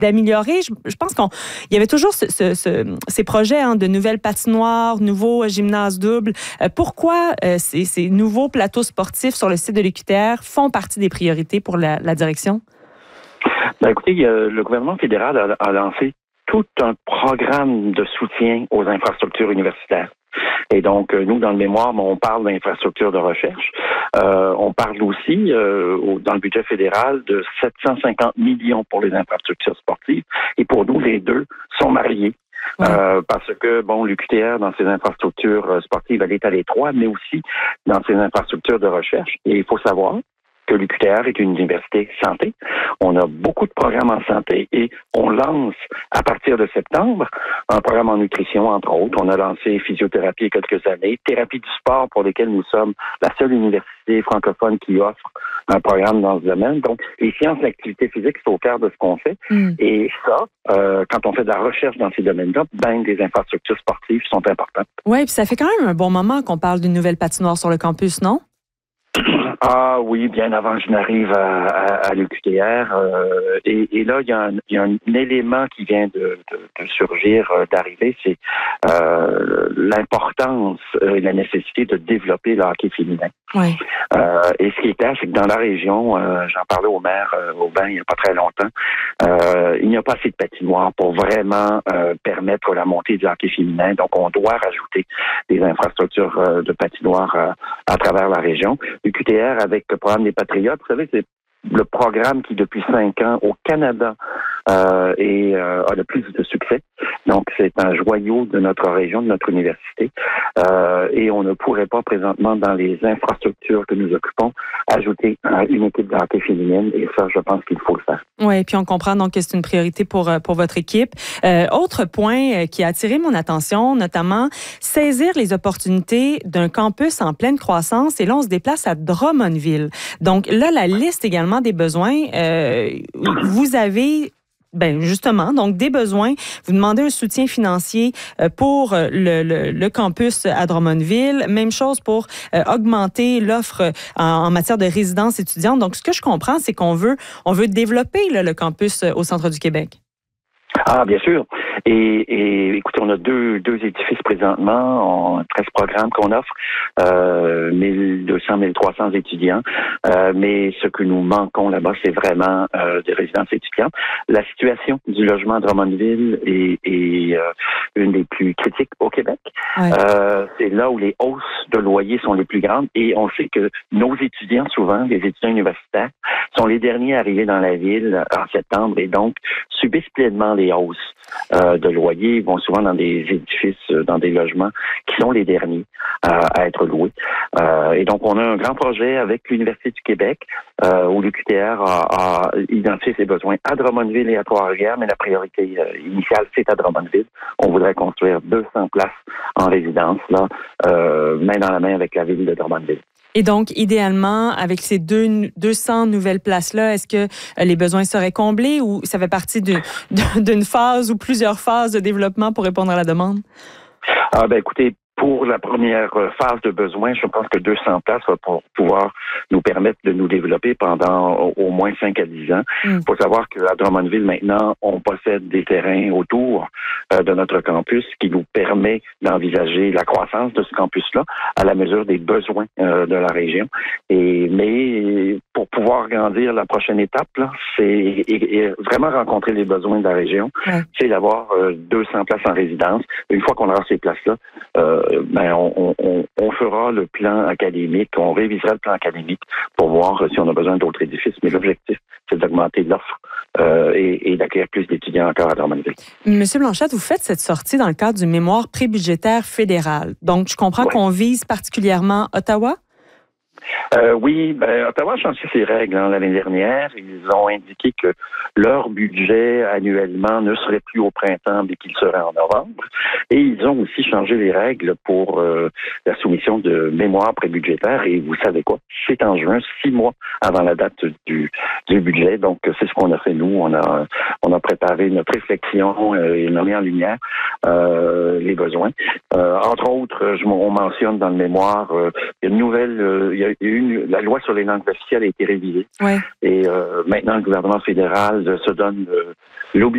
d'améliorer. Je pense qu'il y avait toujours ces projets de nouvelles patinoires, nouveaux gymnases doubles. Pourquoi ces nouveaux plateaux sportifs sur le site de l'UQTR font partie des priorités pour la direction? Ben, écoutez, le gouvernement fédéral a lancé tout un programme de soutien aux infrastructures universitaires. Et donc, nous, dans le mémoire, on parle d'infrastructures de recherche. On parle aussi, dans le budget fédéral, de 750 millions pour les infrastructures sportives. Et pour nous, les deux sont mariés. Ouais. Parce que, l'UQTR, dans ses infrastructures sportives, elle est à l'étroit, mais aussi dans ses infrastructures de recherche. Et il faut savoir que l'UQTR est une université santé. On a beaucoup de programmes en santé et on lance, à partir de septembre, un programme en nutrition, entre autres. On a lancé physiothérapie il y a quelques années, thérapie du sport pour lesquelles nous sommes la seule université francophone qui offre un programme dans ce domaine. Donc, les sciences de l'activité physique, c'est au cœur de ce qu'on fait. Et ça, quand on fait de la recherche dans ces domaines-là, des infrastructures sportives sont importantes. Oui, puis ça fait quand même un bon moment qu'on parle d'une nouvelle patinoire sur le campus, non? Ah oui, bien avant que je n'arrive à l'UQTR. Et là, il y a un élément qui vient de surgir, d'arriver, c'est l'importance et la nécessité de développer le hockey féminin. Oui. Et ce qui est clair, c'est que dans la région, j'en parlais au maire Aubin il n'y a pas très longtemps, il n'y a pas assez de patinoires pour vraiment permettre la montée du hockey féminin. Donc, on doit rajouter des infrastructures de patinoires à travers la région. L'UQTR, avec le programme des Patriotes, vous savez, c'est le programme qui, depuis 5 ans, au Canada, a le plus de succès. Donc, c'est un joyau de notre région, de notre université. Et on ne pourrait pas, présentement, dans les infrastructures que nous occupons, ajouter une équipe de hockey féminine. Et ça, je pense qu'il faut le faire. Oui, puis on comprend donc que c'est une priorité pour votre équipe. Autre point qui a attiré mon attention, notamment, saisir les opportunités d'un campus en pleine croissance. Et là, on se déplace à Drummondville. Donc là, la liste également des besoins, vous avez... justement, donc des besoins. Vous demandez un soutien financier pour le campus à Drummondville. Même chose pour augmenter l'offre en matière de résidence étudiante. Donc, ce que je comprends, c'est qu'on veut développer le campus au centre du Québec. Ah, bien sûr. Et écoutez, on a deux édifices présentement, 13 programmes qu'on offre, 1200, 1300 étudiants. Mais ce que nous manquons là-bas, c'est vraiment des résidences étudiantes. La situation du logement à Drummondville est une des plus critiques au Québec. Ouais. C'est là où les hausses de loyers sont les plus grandes. Et on sait que nos étudiants, souvent, les étudiants universitaires, sont les derniers arrivés dans la ville en septembre et donc subissent pleinement les hausses de loyer. Ils vont souvent dans des édifices, dans des logements qui sont les derniers à être loués. Et donc, on a un grand projet avec l'Université du Québec où l'UQTR a identifié ses besoins à Drummondville et à Trois-Rivières, mais la priorité initiale, c'est à Drummondville. On voudrait construire 200 places en résidence, là, main dans la main avec la ville de Drummondville. Et donc, idéalement, avec ces 200 nouvelles places-là, est-ce que les besoins seraient comblés ou ça fait partie d'une phase ou plusieurs phases de développement pour répondre à la demande? Ah, écoutez, pour la première phase de besoin, je pense que 200 places va pouvoir nous permettre de nous développer pendant au moins 5 à 10 ans. Il faut savoir qu'à Drummondville, maintenant, on possède des terrains autour de notre campus qui nous permet d'envisager la croissance de ce campus-là à la mesure des besoins de la région. Mais pour pouvoir grandir, la prochaine étape, là, c'est vraiment rencontrer les besoins de la région, c'est d'avoir 200 places en résidence. Une fois qu'on aura ces places-là, on fera le plan académique, on révisera le plan académique pour voir si on a besoin d'autres édifices. Mais l'objectif, c'est d'augmenter l'offre et d'accueillir plus d'étudiants encore à Drummondville. Monsieur Blanchette, vous faites cette sortie dans le cadre du mémoire prébudgétaire fédéral. Donc, je comprends qu'on vise particulièrement Ottawa? Oui, Ottawa a changé ses règles l'année dernière. Ils ont indiqué que leur budget annuellement ne serait plus au printemps, mais qu'il serait en novembre. Et ils ont aussi changé les règles pour la soumission de mémoire prébudgétaire. Et vous savez quoi? C'est en juin, 6 mois avant la date du budget. Donc, c'est ce qu'on a fait, nous. On a préparé notre réflexion et on a mis en lumière les besoins. Entre autres, on mentionne dans le mémoire, il y a une nouvelle... la loi sur les langues officielles a été révisée. Ouais. Et maintenant, le gouvernement fédéral se donne l'obligation